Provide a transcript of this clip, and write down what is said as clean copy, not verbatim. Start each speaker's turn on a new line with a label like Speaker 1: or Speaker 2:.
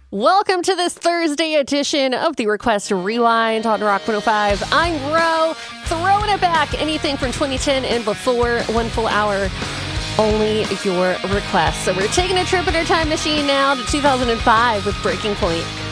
Speaker 1: Welcome to this Thursday edition of the Request Rewind on Rock 105. I'm Ro, throwing it back. Anything from 2010 and before, 1 full hour, only your requests. So we're taking a trip in our time machine now to 2005 with Breaking Point.